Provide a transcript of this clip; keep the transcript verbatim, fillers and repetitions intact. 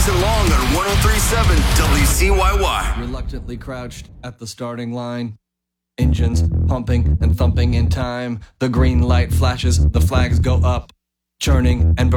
season long on one oh three point seven W C Y Y. Reluctantly crouched at the starting line. Engines pumping and thumping in time. The green light flashes, the flags go up. Churning and